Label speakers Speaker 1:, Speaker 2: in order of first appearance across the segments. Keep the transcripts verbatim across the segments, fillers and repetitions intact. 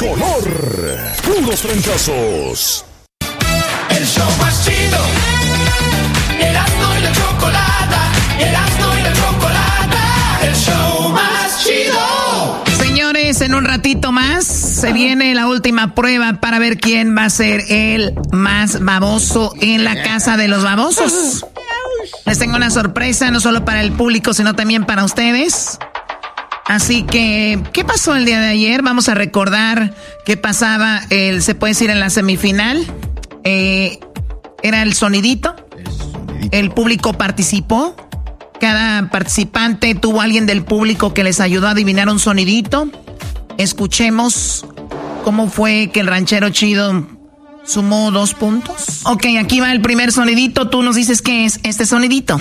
Speaker 1: color. Puros trancazos.
Speaker 2: El show más chido. Erasmo y la chocolata. Erasmo y la chocolata. El show más chido.
Speaker 3: Señores, en un ratito más se viene la última prueba para ver quién va a ser el más baboso en la casa de los babosos. Les tengo una sorpresa, no solo para el público, sino también para ustedes. Así que, ¿qué pasó el día de ayer? Vamos a recordar qué pasaba, el, se puede decir, en la semifinal. Eh, era el sonidito. el sonidito. El público participó. Cada participante tuvo a alguien del público que les ayudó a adivinar un sonidito. Escuchemos cómo fue que el ranchero chido sumó dos puntos. Ok, aquí va el primer sonidito. Tú nos dices qué es este sonidito.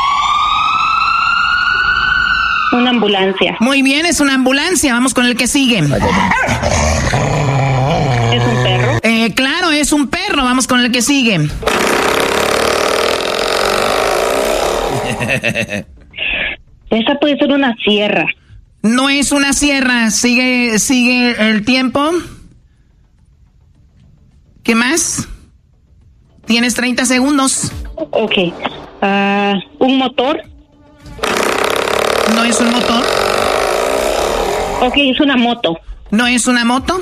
Speaker 4: Una ambulancia.
Speaker 3: Muy bien, es una ambulancia. Vamos con el que sigue.
Speaker 4: ¿Es un perro?
Speaker 3: Eh, claro, es un perro. Vamos con el que sigue.
Speaker 4: Esa puede ser una sierra.
Speaker 3: No es una sierra. Sigue, sigue el tiempo. ¿Qué más? Tienes treinta segundos.
Speaker 4: Ok. Uh, ¿Un motor?
Speaker 3: No es un motor.
Speaker 4: Ok, es una moto.
Speaker 3: No es una moto.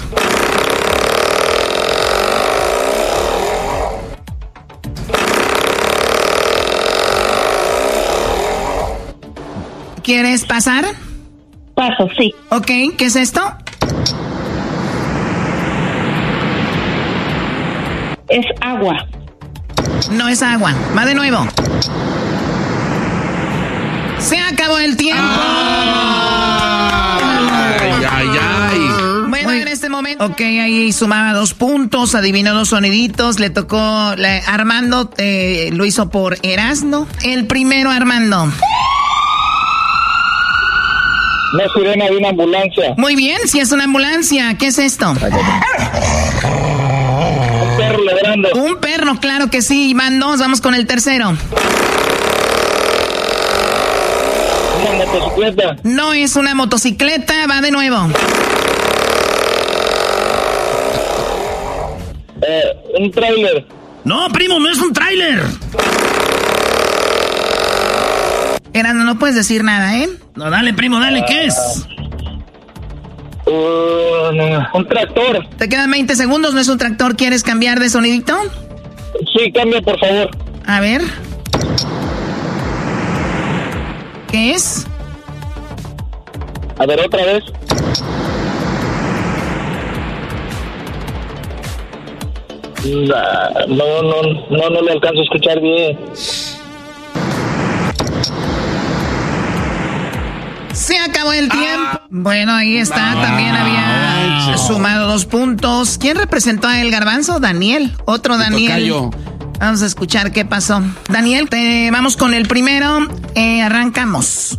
Speaker 3: ¿Quieres pasar?
Speaker 4: Paso, sí.
Speaker 3: Ok, ¿qué es esto?
Speaker 4: Es agua.
Speaker 3: No es agua. Va de nuevo. Se acabó el tiempo.
Speaker 5: Ay, ay, ay.
Speaker 3: Bueno, en este momento. Ok, ahí sumaba dos puntos, adivinó dos soniditos, le tocó la, Armando, eh, lo hizo por Erasmo. El primero, Armando.
Speaker 6: Una sirena de una ambulancia.
Speaker 3: Muy bien, si es una ambulancia, ¿qué es esto?
Speaker 6: Un perro ladrando.
Speaker 3: Un perro, claro que sí, van dos, vamos con el tercero.
Speaker 6: Una motocicleta.
Speaker 3: No es una motocicleta, va de nuevo.
Speaker 6: Eh, un tráiler.
Speaker 7: No, primo, no es un tráiler.
Speaker 3: Erasmo, no puedes decir nada, ¿eh?
Speaker 7: No, dale, primo, dale, ¿qué es?
Speaker 6: Uh, no, un tractor.
Speaker 3: Te quedan veinte segundos, ¿no es un tractor? ¿Quieres cambiar de sonidito?
Speaker 6: Sí, cambia, por favor.
Speaker 3: A ver. ¿Qué es?
Speaker 6: A ver, otra vez. No, no, no, no le alcanzo a escuchar bien.
Speaker 3: Se acabó el tiempo. Ah, bueno, ahí está. No, también había no. sumado dos puntos. ¿Quién representó a El Garbanzo? Daniel. Otro Daniel. Vamos a escuchar qué pasó. Daniel, te, vamos con el primero. Eh, arrancamos.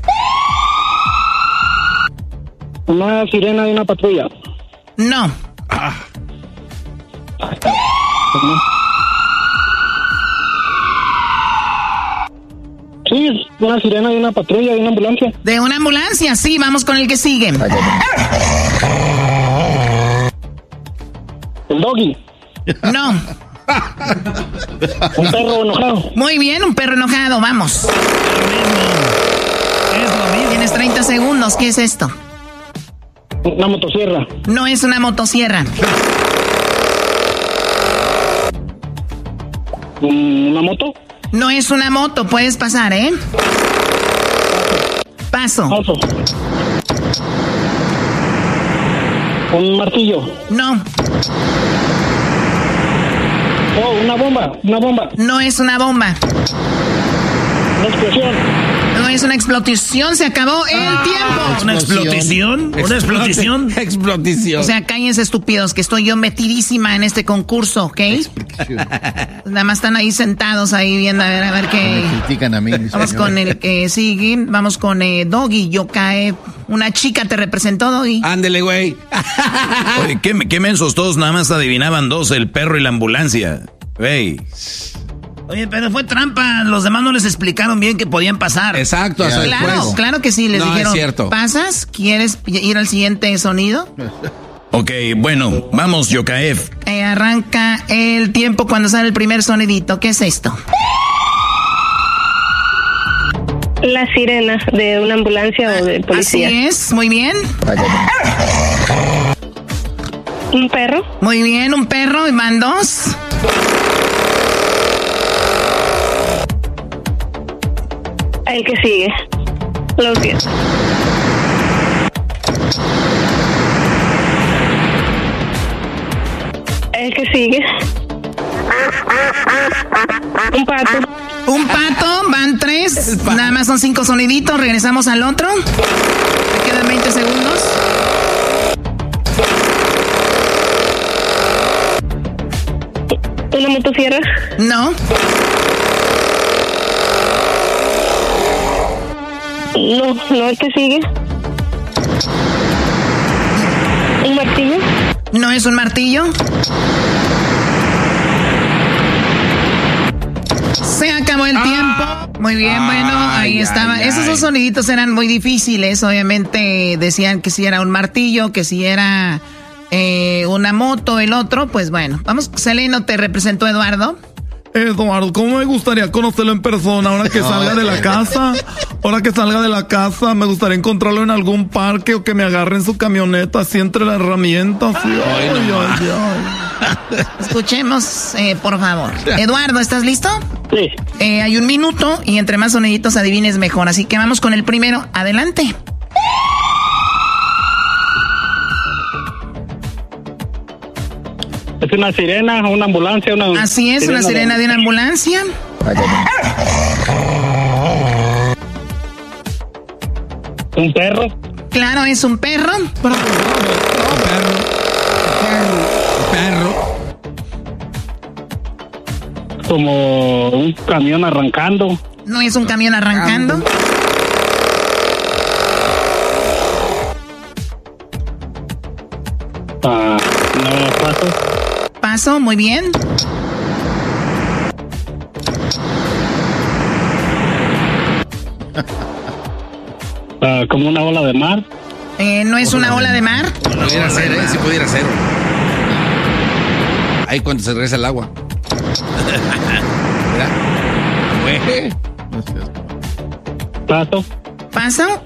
Speaker 6: Una sirena de una patrulla.
Speaker 3: No.
Speaker 7: Ah.
Speaker 6: Sí, es una sirena de una patrulla, de una ambulancia.
Speaker 3: De una ambulancia, sí, vamos con el que sigue.
Speaker 6: El doggy.
Speaker 3: No.
Speaker 6: Un perro enojado.
Speaker 3: Muy bien, un perro enojado, vamos.
Speaker 7: Es lo mismo.
Speaker 3: Tienes treinta segundos, ¿qué es esto?
Speaker 6: Una motosierra.
Speaker 3: No es una motosierra.
Speaker 6: ¿Una moto?
Speaker 3: No es una moto, puedes pasar, ¿eh? Paso.
Speaker 6: Paso. Un martillo.
Speaker 3: No.
Speaker 6: Oh, una bomba, una bomba.
Speaker 3: No es una bomba.
Speaker 6: Una explosión.
Speaker 3: No es una explosión, se acabó el
Speaker 7: ah,
Speaker 3: tiempo.
Speaker 7: ¿Una explosión? ¿Una explosión?
Speaker 5: Explosión.
Speaker 3: O sea, cállense estúpidos, que estoy yo metidísima en este concurso, ¿ok? Nada más están ahí sentados ahí viendo a ver, a ver qué.
Speaker 8: Me critican a mí.
Speaker 3: Vamos
Speaker 8: señor.
Speaker 3: con el que sigue, vamos con eh, Doggy. Yo cae. Una chica te representó, Doggy.
Speaker 5: Ándele, güey.
Speaker 9: Oye, qué, qué mensos todos, nada más adivinaban dos, el perro y la ambulancia. Güey.
Speaker 7: Oye, pero fue trampa. Los demás no les explicaron bien que podían pasar.
Speaker 5: Exacto, hasta el
Speaker 3: Claro,
Speaker 5: juego.
Speaker 3: claro que sí. Les
Speaker 5: No,
Speaker 3: dijeron,
Speaker 5: es cierto.
Speaker 3: ¿pasas? ¿Quieres ir al siguiente sonido?
Speaker 9: Ok, bueno, vamos, Yokaef.
Speaker 3: Eh, arranca el tiempo cuando sale el primer sonidito. ¿Qué es esto?
Speaker 4: La sirena de una ambulancia o de policía.
Speaker 3: Así es, muy bien.
Speaker 4: Un perro.
Speaker 3: Muy bien, un perro, y van dos.
Speaker 4: El que sigue. Lo siento. El que sigue. Un pato.
Speaker 3: Un pato, van tres. Nada más son cinco soniditos. Regresamos al otro. Me quedan veinte segundos.
Speaker 4: ¿Una motosierra?
Speaker 3: No.
Speaker 4: No, no, el que sigue. ¿Un martillo?
Speaker 3: No es un martillo. Se acabó el ah. tiempo. Muy bien, ah, bueno, ahí ay, estaba. Ay, Esos ay. dos soniditos eran muy difíciles. Obviamente decían que si era un martillo, que si era eh, una moto, el otro. Pues bueno, vamos. Seleno, te representó Eduardo.
Speaker 8: Eduardo, ¿cómo me gustaría conocerlo en persona ahora que salga de la casa? Ahora que salga de la casa, me gustaría encontrarlo en algún parque o que me agarre en su camioneta, así entre las herramientas. Ay, ay, ay,
Speaker 3: ay. Escuchemos, eh, por favor. Eduardo, ¿estás listo?
Speaker 6: Sí.
Speaker 3: Eh, hay un minuto y entre más soniditos adivines mejor. Así que vamos con el primero. Adelante.
Speaker 6: Es una sirena, una ambulancia, una...
Speaker 3: Así es, sirena una sirena de, de una ambulancia.
Speaker 6: ¿Un perro?
Speaker 3: Claro, es un perro.
Speaker 5: Un perro. Un perro.
Speaker 6: Como un camión arrancando.
Speaker 3: No es un camión arrancando.
Speaker 6: Ah, no, paso.
Speaker 3: Paso, muy bien.
Speaker 6: Uh, como una ola de mar.
Speaker 3: Eh, no es una ola de mar.
Speaker 5: Pudiera ser, ¿eh? Sí pudiera ser. Ahí cuando se regresa el agua. Mira.
Speaker 6: Paso.
Speaker 3: ¿Paso?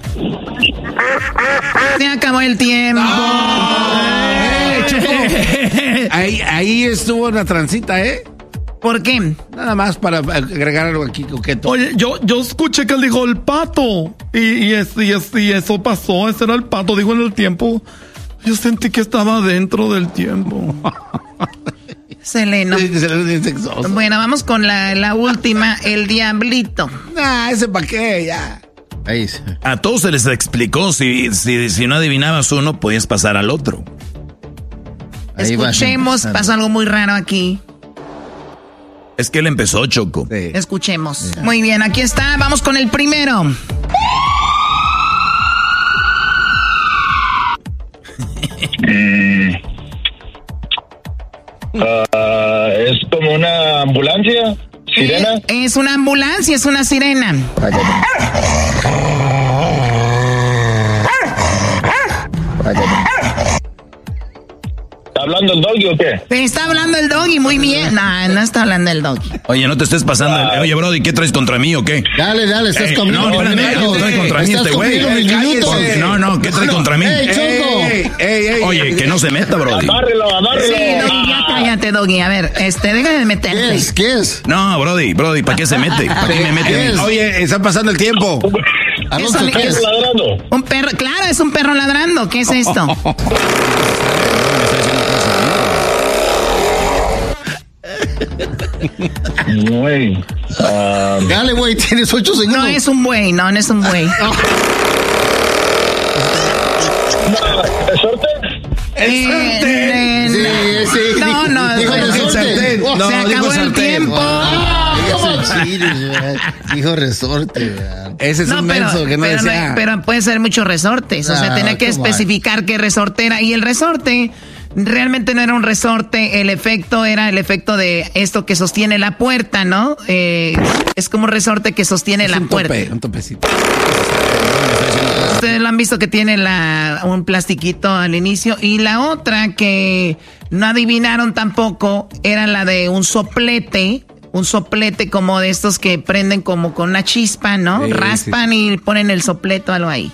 Speaker 3: Se acabó el tiempo.
Speaker 5: ¡Oh! ¡Eh, ahí, ahí estuvo una transita, ¿eh?
Speaker 3: ¿Por qué?
Speaker 5: Nada más para agregar algo aquí coqueto.
Speaker 8: Oye, yo, yo escuché que él dijo el pato. Y, y, es, y, es, y eso pasó, ese era el pato, dijo en el tiempo. Yo sentí que estaba dentro del tiempo.
Speaker 3: Seleno. Bueno, vamos con la, la última, el diablito.
Speaker 5: Ah, ese pa' qué, ya.
Speaker 9: Ahí sí. A todos se les explicó, si, si, si no adivinabas uno, podías pasar al otro.
Speaker 3: Ahí escuchemos, pasó algo muy raro aquí.
Speaker 9: Es que él empezó, Choco.
Speaker 3: Sí. Escuchemos. Sí. Muy bien, aquí está, vamos con el primero.
Speaker 10: Mm. Uh, es como una ambulancia, sirena.
Speaker 3: Eh, es una ambulancia, es una sirena.
Speaker 10: ¿Está hablando el doggy o qué?
Speaker 3: Está hablando el doggy, muy bien. No, no está hablando el doggy.
Speaker 9: Oye, no te estés pasando. Ah. El... Oye, Brody, ¿qué traes contra mí o qué?
Speaker 11: Dale, dale, estás
Speaker 9: Ey,
Speaker 11: conmigo.
Speaker 9: No, espérame, ¿qué traes contra mí este güey? No, no, ¿qué traes contra mí?
Speaker 11: ¡Ey, Choco!
Speaker 9: Ey, ey, ey, Oye, que no se meta, Brody.
Speaker 10: Agárrelo, agárrelo.
Speaker 3: Sí, Doggy, ya cállate, Doggy. A ver, este, déjame de meterte.
Speaker 11: ¿Qué es? ¿Qué es?
Speaker 9: No, Brody, Brody, ¿para qué se mete? ¿Para qué me mete a mí?
Speaker 5: Oye, está pasando el tiempo.
Speaker 10: Alonso, ¿qué es? Ladrando.
Speaker 3: Un perro, claro, es un perro ladrando. ¿Qué es esto?
Speaker 10: Güey. Um...
Speaker 11: Dale, güey, tienes ocho segundos.
Speaker 3: No es un buey, no, no es un buey.
Speaker 10: ¿Resorte?
Speaker 3: Eh, eh,
Speaker 11: sí, sí.
Speaker 3: No, no,
Speaker 11: dijo
Speaker 3: no,
Speaker 11: resorte.
Speaker 3: No, se acabó
Speaker 11: dijo
Speaker 3: el
Speaker 11: sartén.
Speaker 3: tiempo.
Speaker 11: Ah, dijo resorte. Man.
Speaker 5: Ese es
Speaker 3: no,
Speaker 5: un
Speaker 3: pero,
Speaker 5: menso que no
Speaker 3: pero,
Speaker 5: decía.
Speaker 3: no, pero puede ser muchos resortes. O sea,
Speaker 11: No,
Speaker 3: tenía que especificar on. qué resorte era. Y el resorte realmente no era un resorte. El efecto era el efecto de esto que sostiene la puerta, ¿no? Eh, es como un resorte que sostiene
Speaker 5: es
Speaker 3: la
Speaker 5: un
Speaker 3: puerta.
Speaker 5: Tope, un topecito.
Speaker 3: ustedes lo han visto que tiene la, un plastiquito al inicio. Y la otra que no adivinaron tampoco era la de un soplete. Un soplete como de estos que prenden como con una chispa, ¿no? Sí, raspan sí. Y ponen el sopleto algo ahí.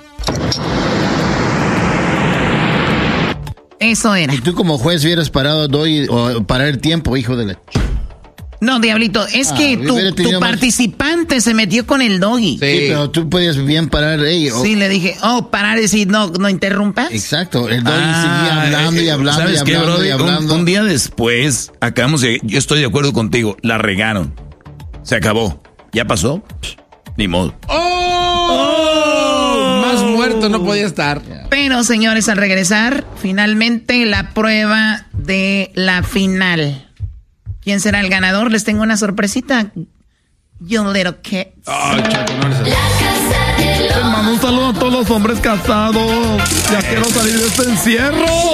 Speaker 3: Eso era.
Speaker 11: Y tú como juez hubieras parado doy, o parar el tiempo, hijo de la...
Speaker 3: No, Diablito, es ah, que tu, tu participante más... se metió con el doggy.
Speaker 11: Sí. Sí, pero tú podías bien parar. Ey,
Speaker 3: o... Sí, le dije, oh, parar y decir, no, no interrumpas.
Speaker 11: Exacto, el doggy ah, seguía hablando y hablando
Speaker 9: ¿sabes
Speaker 11: y
Speaker 9: qué,
Speaker 11: hablando
Speaker 9: Brody?
Speaker 11: y hablando.
Speaker 9: Un, un día después, acabamos de... Yo estoy de acuerdo contigo, la regaron. Se acabó. ¿Ya pasó? Pff, ni modo.
Speaker 5: ¡Oh! ¡Oh! Más muerto no podía estar.
Speaker 3: Pero, señores, al regresar, finalmente la prueba de la final. ¿Quién será el ganador? Les tengo una sorpresita. You little kids.
Speaker 5: Ay, Chaco, no les...
Speaker 8: Hermano, un saludo a todos los hombres casados. Ya quiero salir de este encierro.